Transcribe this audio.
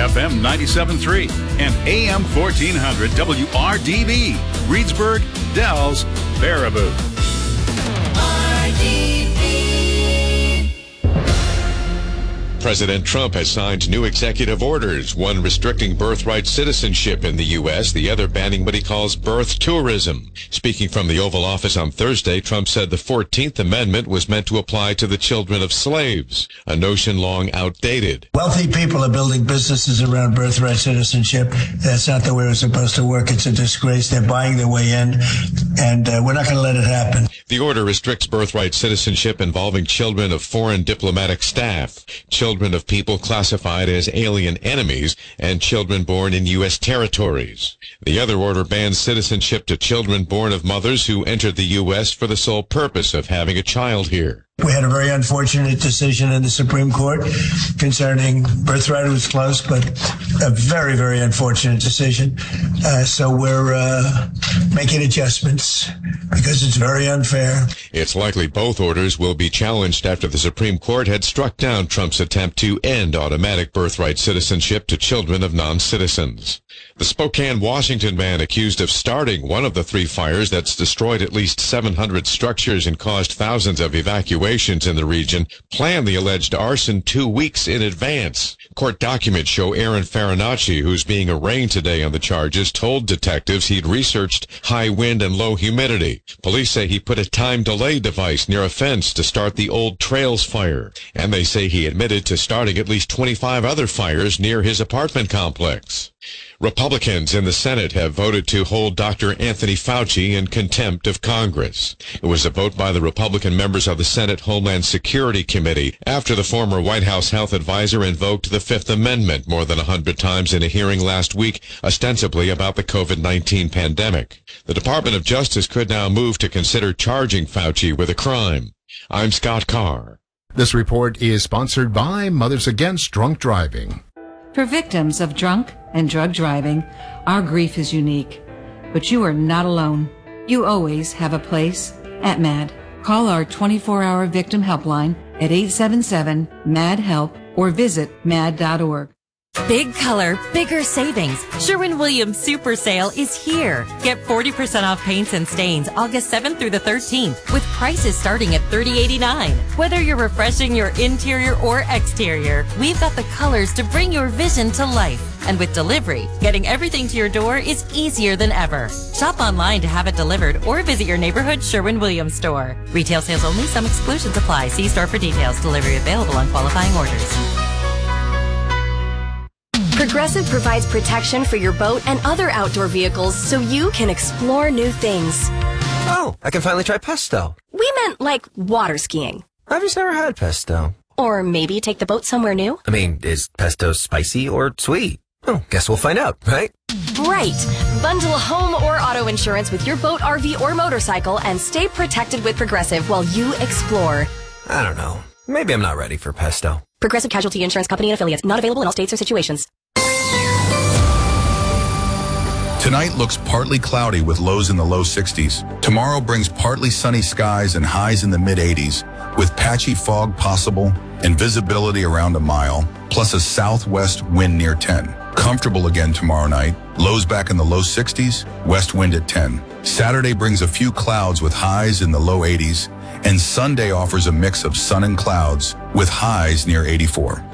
FM 97.3 and AM 1400 WRDV, Reedsburg, Dells, Baraboo. President Trump has signed new executive orders, one restricting birthright citizenship in the U.S., the other banning what he calls birth tourism. Speaking from the Oval Office on Thursday, Trump said the 14th Amendment was meant to apply to the children of slaves, a notion long outdated. Wealthy people are building businesses around birthright citizenship. That's not the way it's supposed to work. It's a disgrace. They're buying their way in, and we're not going to let it happen. The order restricts birthright citizenship involving children of foreign diplomatic staff, children of people classified as alien enemies, and children born in U.S. territories. The other order bans citizenship to children born of mothers who entered the U.S. for the sole purpose of having a child here. We had a very unfortunate decision in the Supreme Court concerning birthright. It was close, but a very, very unfortunate decision. So we're making adjustments because it's very unfair. It's likely both orders will be challenged after the Supreme Court had struck down Trump's attempt to end automatic birthright citizenship to children of non-citizens. The Spokane, Washington man accused of starting one of the three fires that's destroyed at least 700 structures and caused thousands of evacuations in the region planned the alleged arson 2 weeks in advance. Court documents show Aaron Farinacci, who's being arraigned today on the charges, told detectives he'd researched high wind and low humidity. Police say he put a time delay device near a fence to start the Old Trails fire, and they say he admitted to starting at least 25 other fires near his apartment complex. Republicans in the Senate have voted to hold Dr. Anthony Fauci in contempt of Congress. It was a vote by the Republican members of the Senate Homeland Security Committee after the former White House health advisor invoked the Fifth Amendment more than 100 times in a hearing last week, ostensibly about the COVID-19 pandemic. The Department of Justice could now move to consider charging Fauci with a crime. I'm Scott Carr. This report is sponsored by Mothers Against Drunk Driving. For victims of drunk and drug driving, our grief is unique. But you are not alone. You always have a place at MAD. Call our 24-hour victim helpline at 877-MAD-HELP or visit mad.org. Big color, bigger savings. Sherwin-Williams Super Sale is here. Get 40% off paints and stains August 7th through the 13th with prices starting at $30.89. Whether you're refreshing your interior or exterior, we've got the colors to bring your vision to life. And with delivery, getting everything to your door is easier than ever. Shop online to have it delivered or visit your neighborhood Sherwin-Williams store. Retail sales only. Some exclusions apply. See store for details. Delivery available on qualifying orders. Progressive provides protection for your boat and other outdoor vehicles so you can explore new things. Oh, I can finally try pesto. We meant like water skiing. I've just never had pesto. Or maybe take the boat somewhere new. I mean, is pesto spicy or sweet? Oh, guess we'll find out, right? Right. Bundle home or auto insurance with your boat, RV, or motorcycle and stay protected with Progressive while you explore. I don't know. Maybe I'm not ready for pesto. Progressive Casualty Insurance Company and affiliates. Not available in all states or situations. Tonight looks partly cloudy with lows in the low 60s. Tomorrow brings partly sunny skies and highs in the mid-80s, with patchy fog possible and visibility around a mile, plus a southwest wind near 10. Comfortable again tomorrow night, lows back in the low 60s, west wind at 10. Saturday brings a few clouds with highs in the low 80s, and Sunday offers a mix of sun and clouds with highs near 84.